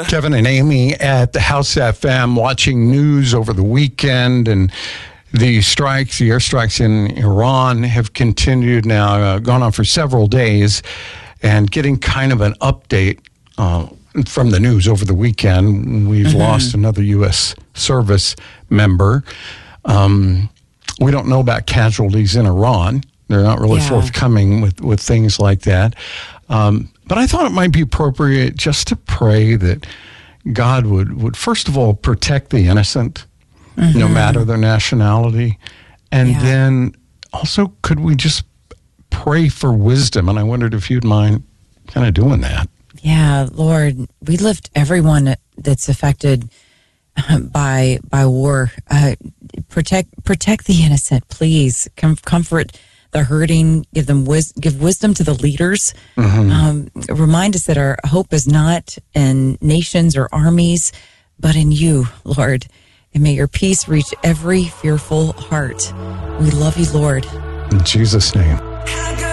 Kevin and Amy at the House FM watching news over the weekend, and the airstrikes in Iran have continued now, gone on for several days, and getting kind of an update from the news over the weekend. We've lost another U.S. service member. We don't know about casualties in Iran. They're not really forthcoming with things like that. But I thought it might be appropriate just to pray that God would first of all protect the innocent, no matter their nationality. And then also, could we just pray for wisdom? And I wondered if you'd mind kind of doing that. Yeah, Lord, we lift everyone that's affected by war. Protect the innocent, please. Comfort the hurting. Give wisdom to the leaders. Remind us that our hope is not in nations or armies, but in you, Lord. And may your peace reach every fearful heart. We love you, Lord. In Jesus' name.